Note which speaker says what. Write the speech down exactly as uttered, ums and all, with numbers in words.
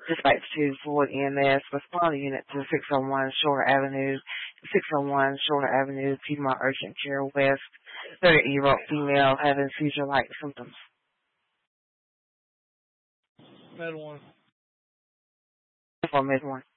Speaker 1: Dispatch to Ford E M S, respond unit to six oh one Shore Avenue, six oh one Shore Avenue, Piedmont Urgent Care West, thirty-year-old female having seizure-like symptoms.
Speaker 2: Med one.
Speaker 1: For Med one.